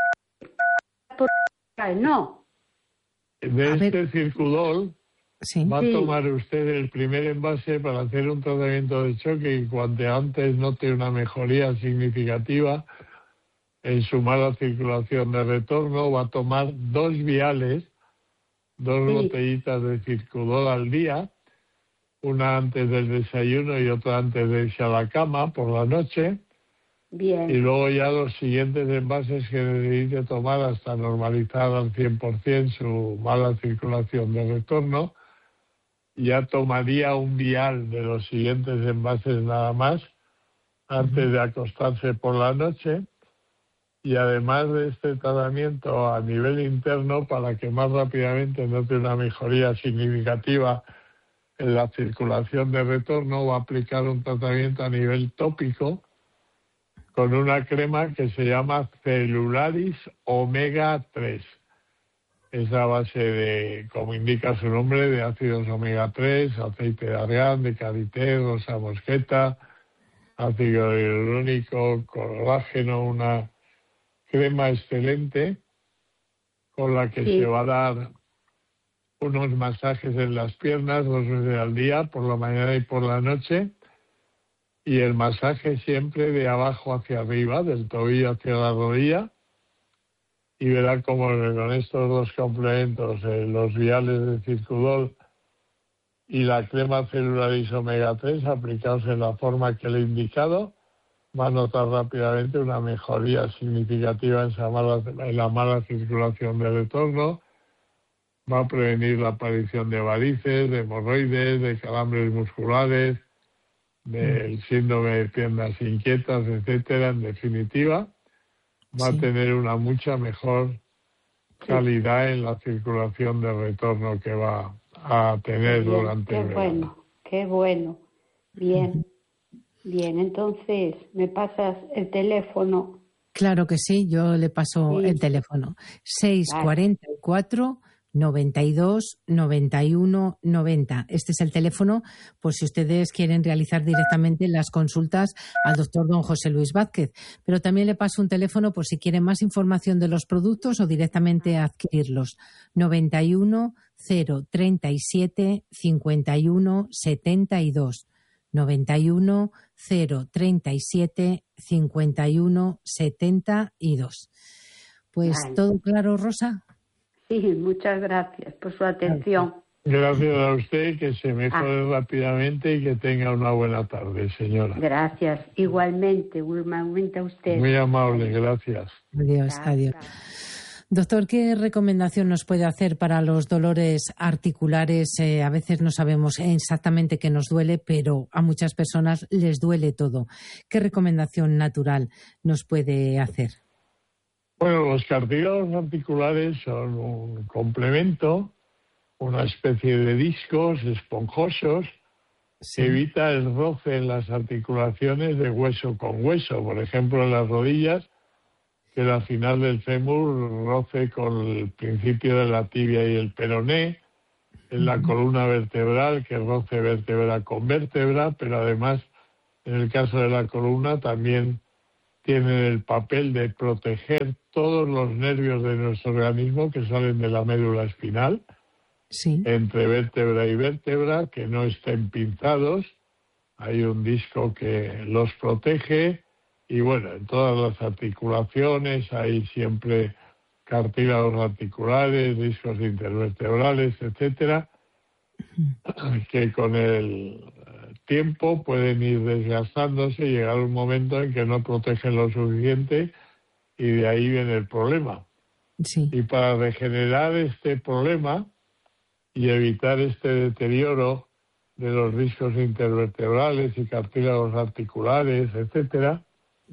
es... No. De este Circudol va a tomar usted el primer envase para hacer un tratamiento de choque, y cuanto antes note una mejoría significativa en su mala circulación de retorno, va a tomar 2 viales, 2 botellitas de Circudol al día, una antes del desayuno y otra antes de irse a la cama por la noche. Bien. Y luego ya los siguientes envases que necesite tomar hasta normalizar al 100% su mala circulación de retorno. Ya tomaría un vial de los siguientes envases nada más antes de acostarse por la noche. Y además de este tratamiento a nivel interno, para que más rápidamente note una mejoría significativa en la circulación de retorno, va a aplicar un tratamiento a nivel tópico con una crema que se llama Celularis Omega 3. Es a base de, como indica su nombre, de ácidos omega 3, aceite de argán, de karité, rosa mosqueta, ácido hialurónico, colágeno, una crema excelente con la que se va a dar unos masajes en las piernas 2 veces al día, por la mañana y por la noche. Y el masaje siempre de abajo hacia arriba, del tobillo hacia la rodilla. Y verá cómo con estos 2 complementos, los viales de Circudol y la crema Celularis Omega 3, aplicados en la forma que le he indicado, va a notar rápidamente una mejoría significativa en la mala circulación de retorno. Va a prevenir la aparición de varices, de hemorroides, de calambres musculares, del síndrome de piernas inquietas, etcétera. En definitiva, va a tener una mucha mejor calidad en la circulación de retorno que va a tener durante el verano. Qué bueno. Bien, entonces, ¿me pasas el teléfono? Claro que sí, yo le paso el teléfono. 644 92 91 90. Este es el teléfono por si ustedes quieren realizar directamente las consultas al doctor don José Luis Vázquez. Pero también le paso un teléfono por si quieren más información de los productos o directamente adquirirlos. 91 037 51 72. 91 037 51 72. Pues todo claro, Rosa. Sí, muchas gracias por su atención. Gracias a usted, que se mejore rápidamente y que tenga una buena tarde, señora. Gracias, igualmente a usted. Muy amable, gracias. Adiós. Doctor, ¿qué recomendación nos puede hacer para los dolores articulares? A veces no sabemos exactamente qué nos duele, pero a muchas personas les duele todo. ¿Qué recomendación natural nos puede hacer? Bueno, los cartílagos articulares son un complemento, una especie de discos esponjosos que evita el roce en las articulaciones de hueso con hueso. Por ejemplo, en las rodillas, que la final del fémur roce con el principio de la tibia y el peroné, en la columna vertebral, que roce vértebra con vértebra, pero además, en el caso de la columna, también tienen el papel de proteger todos los nervios de nuestro organismo que salen de la médula espinal, entre vértebra y vértebra, que no estén pinzados. Hay un disco que los protege y bueno, en todas las articulaciones hay siempre cartílagos articulares, discos intervertebrales, etcétera, que con el tiempo pueden ir desgastándose y llegar un momento en que no protegen lo suficiente y de ahí viene el problema. Y para regenerar este problema y evitar este deterioro de los discos intervertebrales y cartílagos articulares, etcétera,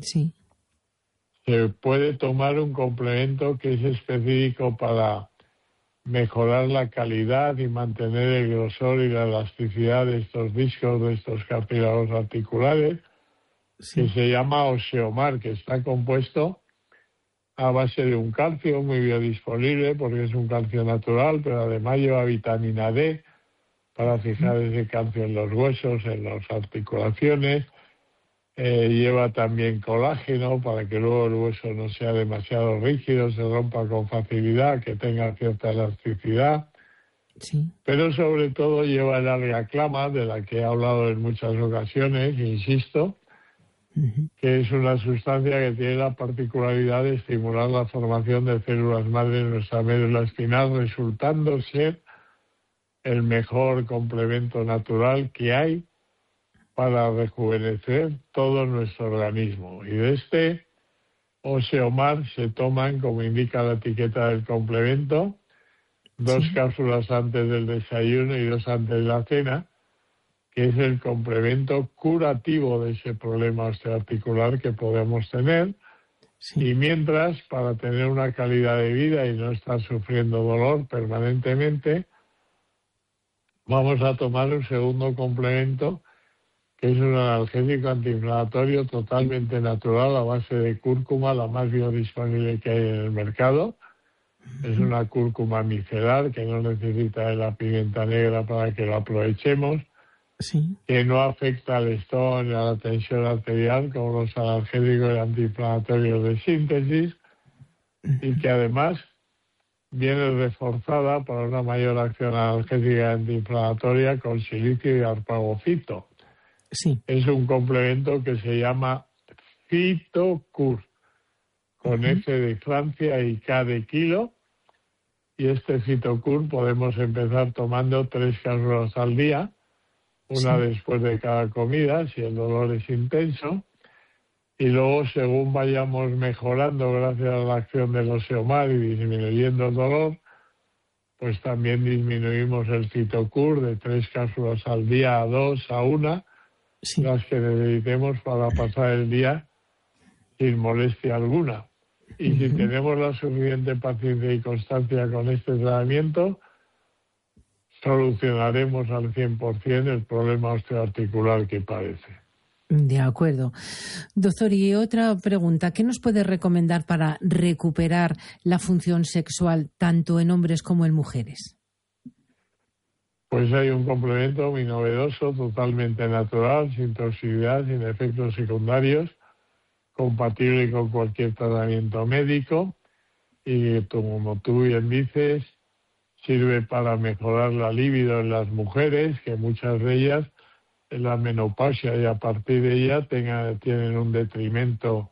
se puede tomar un complemento que es específico para mejorar la calidad y mantener el grosor y la elasticidad de estos discos, de estos cartílagos articulares, que se llama Osteomar, que está compuesto a base de un calcio muy biodisponible, porque es un calcio natural, pero además lleva vitamina D para fijar ese calcio en los huesos, en las articulaciones. Lleva también colágeno para que luego el hueso no sea demasiado rígido, se rompa con facilidad, que tenga cierta elasticidad. Pero sobre todo lleva el alga clama, de la que he hablado en muchas ocasiones, insisto, que es una sustancia que tiene la particularidad de estimular la formación de células madre en nuestra médula espinal, resultando ser el mejor complemento natural que hay para rejuvenecer todo nuestro organismo. Y de este Osteomar se toman, como indica la etiqueta del complemento, 2 cápsulas antes del desayuno y 2 antes de la cena, que es el complemento curativo de ese problema osteoarticular que podemos tener. Y mientras, para tener una calidad de vida y no estar sufriendo dolor permanentemente, vamos a tomar un segundo complemento, que es un analgésico antiinflamatorio totalmente natural a base de cúrcuma, la más biodisponible que hay en el mercado. Es una cúrcuma micelar que no necesita de la pimienta negra para que lo aprovechemos, que no afecta al estómago ni a la tensión arterial como los analgésicos antiinflamatorios de síntesis, y que además viene reforzada para una mayor acción analgésica antiinflamatoria con silicio y arpagocito. Es un complemento que se llama Phytocur, con F de Francia y K de kilo. Y este Phytocur podemos empezar tomando 3 cápsulas al día, una después de cada comida, si el dolor es intenso. Y luego, según vayamos mejorando gracias a la acción del Osteomar y disminuyendo el dolor, pues también disminuimos el Phytocur de 3 cápsulas al día a 2, a 1, las que necesitemos para pasar el día sin molestia alguna. Y si tenemos la suficiente paciencia y constancia con este tratamiento, solucionaremos al 100% el problema osteoarticular que padece. De acuerdo. Doctor, y otra pregunta, ¿qué nos puede recomendar para recuperar la función sexual tanto en hombres como en mujeres? Pues hay un complemento muy novedoso, totalmente natural, sin toxicidad, sin efectos secundarios, compatible con cualquier tratamiento médico y, como tú bien dices, sirve para mejorar la libido en las mujeres, que muchas de ellas en la menopausia y a partir de ella tienen un detrimento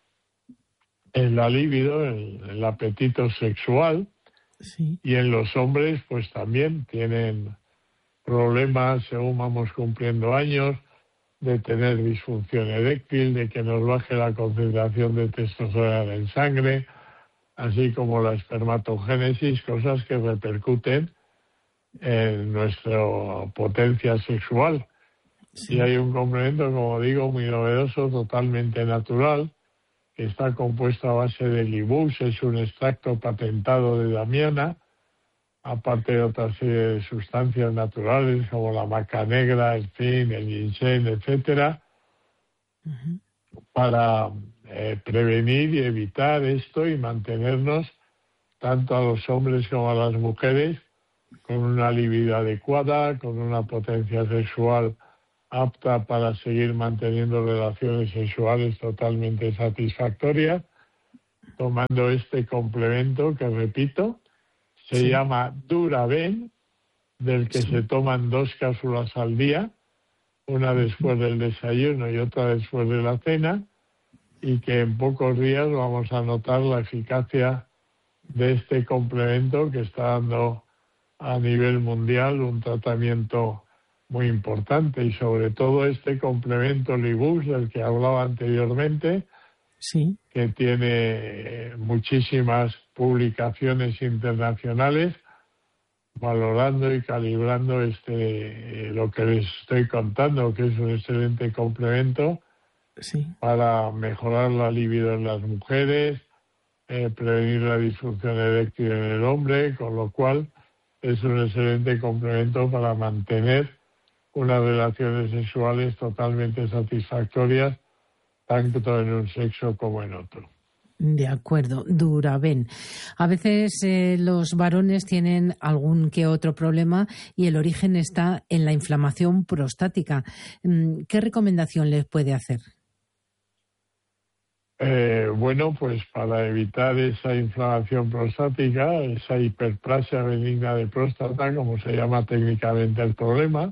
en la libido, en el apetito sexual. Y en los hombres pues también tienen problemas según vamos cumpliendo años de tener disfunción eréctil, de que nos baje la concentración de testosterona en sangre. así como la espermatogénesis, cosas que repercuten en nuestra potencia sexual. Sí. Y hay un complemento, como digo, muy novedoso, totalmente natural, que está compuesto a base de Libus, es un extracto patentado de damiana, aparte de otra serie de sustancias naturales como la maca negra, el zinc, el ginseng, etcétera, para prevenir y evitar esto y mantenernos, tanto a los hombres como a las mujeres, con una libido adecuada, con una potencia sexual apta para seguir manteniendo relaciones sexuales totalmente satisfactorias, tomando este complemento que, repito, se llama Duraben, del que se toman 2 cápsulas al día, una después del desayuno y otra después de la cena, y que en pocos días vamos a notar la eficacia de este complemento que está dando a nivel mundial un tratamiento muy importante, y sobre todo este complemento Libus del que hablaba anteriormente, que tiene muchísimas publicaciones internacionales valorando y calibrando lo que les estoy contando, que es un excelente complemento para mejorar la libido en las mujeres, prevenir la disfunción eréctil en el hombre, con lo cual es un excelente complemento para mantener unas relaciones sexuales totalmente satisfactorias, tanto en un sexo como en otro. De acuerdo, Duraben. A veces los varones tienen algún que otro problema y el origen está en la inflamación prostática. ¿Qué recomendación les puede hacer? Bueno, pues para evitar esa inflamación prostática, esa hiperplasia benigna de próstata, como se llama técnicamente el problema,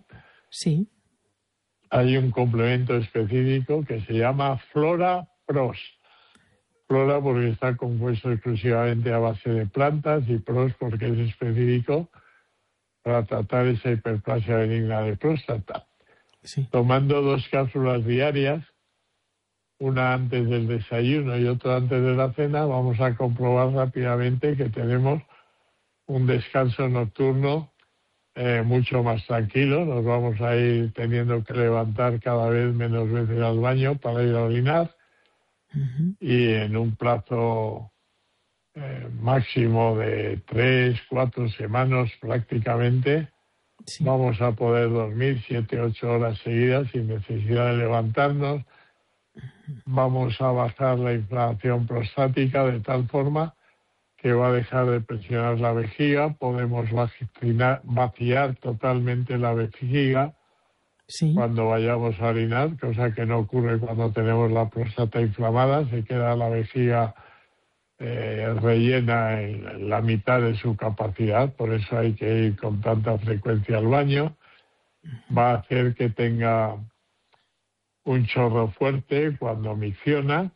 hay un complemento específico que se llama Flora Pros. Flora porque está compuesto exclusivamente a base de plantas, y Pros porque es específico para tratar esa hiperplasia benigna de próstata. Tomando 2 cápsulas diarias, una antes del desayuno y otra antes de la cena, vamos a comprobar rápidamente que tenemos un descanso nocturno mucho más tranquilo. Nos vamos a ir teniendo que levantar cada vez menos veces al baño para ir a orinar, y en un plazo máximo de 3-4 semanas prácticamente vamos a poder dormir 7-8 horas seguidas sin necesidad de levantarnos. Vamos a bajar la inflamación prostática de tal forma que va a dejar de presionar la vejiga. Podemos vaciar totalmente la vejiga cuando vayamos a orinar, cosa que no ocurre cuando tenemos la próstata inflamada. Se queda la vejiga rellena en la mitad de su capacidad, por eso hay que ir con tanta frecuencia al baño. Va a hacer que tenga un chorro fuerte cuando micciona,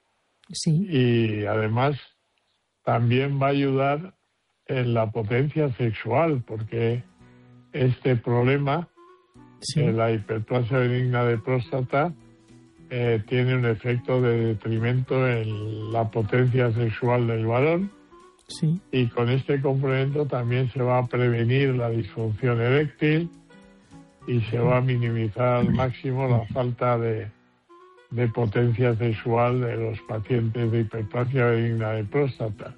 y además también va a ayudar en la potencia sexual, porque este problema de la hiperplasia benigna de próstata tiene un efecto de detrimento en la potencia sexual del varón, y con este complemento también se va a prevenir la disfunción eréctil y se va a minimizar al máximo la falta de potencia sexual de los pacientes de hiperplasia benigna de próstata.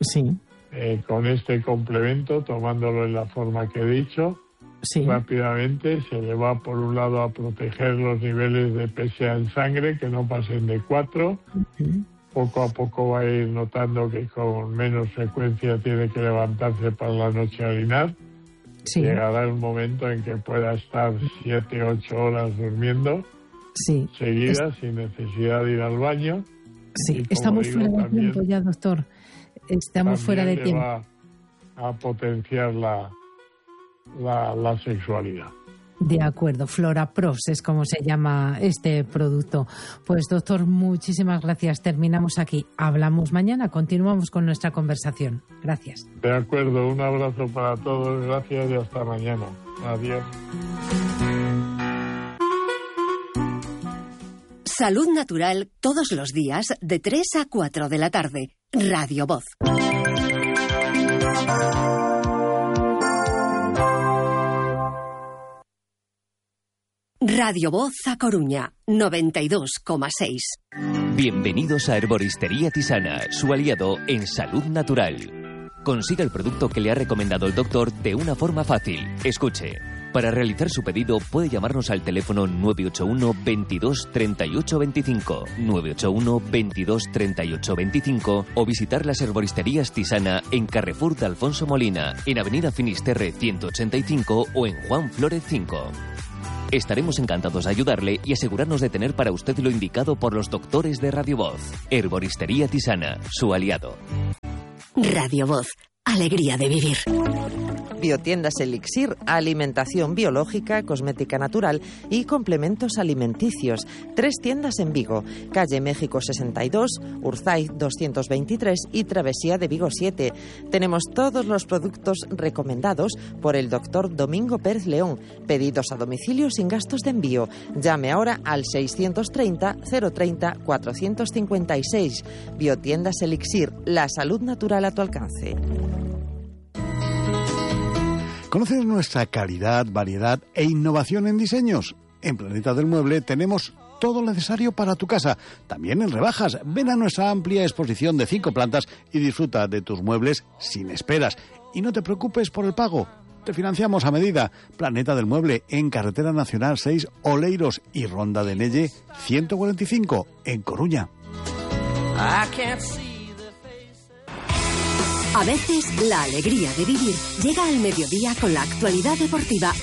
Con este complemento, tomándolo en la forma que he dicho, rápidamente se le va por un lado a proteger los niveles de PSA en sangre, que no pasen de 4. Poco a poco va a ir notando que con menos frecuencia tiene que levantarse para la noche a orinar. Llegará un momento en que pueda estar 7-8 horas durmiendo seguidas sin necesidad de ir al baño. Estamos fuera de tiempo ya, doctor. Estamos fuera de tiempo. Va a potenciar la sexualidad. De acuerdo, Flora Pros es como se llama este producto. Pues doctor, muchísimas gracias. Terminamos aquí. Hablamos mañana, continuamos con nuestra conversación. Gracias. De acuerdo, un abrazo para todos. Gracias y hasta mañana. Adiós. Salud Natural todos los días de 3 a 4 de la tarde. Radio Voz. Radio Voz A Coruña, 92,6. Bienvenidos a Herboristería Tisana, su aliado en salud natural. Consiga el producto que le ha recomendado el doctor de una forma fácil. Escuche. Para realizar su pedido puede llamarnos al teléfono 981 22 38 25, 981 22 38 25 o visitar las herboristerías Tisana en Carrefour de Alfonso Molina, en Avenida Finisterre 185 o en Juan Flórez 5. Estaremos encantados de ayudarle y asegurarnos de tener para usted lo indicado por los doctores de Radio Voz. Herboristería Tisana, su aliado. Radio Voz, alegría de vivir. Biotiendas Elixir, alimentación biológica, cosmética natural y complementos alimenticios. 3 tiendas en Vigo, calle México 62, Urzaiz 223 y Travesía de Vigo 7. Tenemos todos los productos recomendados por el doctor Domingo Pérez León. Pedidos a domicilio sin gastos de envío. Llame ahora al 630 030 456. Biotiendas Elixir, la salud natural a tu alcance. ¿Conoces nuestra calidad, variedad e innovación en diseños? En Planeta del Mueble tenemos todo lo necesario para tu casa, también en rebajas. Ven a nuestra amplia exposición de 5 plantas y disfruta de tus muebles sin esperas. Y no te preocupes por el pago, te financiamos a medida. Planeta del Mueble, en Carretera Nacional 6, Oleiros y Ronda de Nelle 145, en Coruña. A veces, la alegría de vivir llega al mediodía con la actualidad deportiva